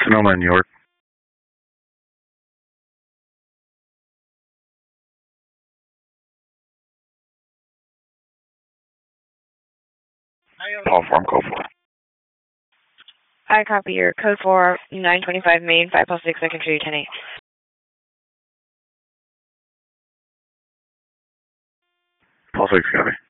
Sonoma, New York. Call for him, call for him. I copy your code 4, 925 Main, 5 plus 6, I can show you 10-8. Pulse 6, copy.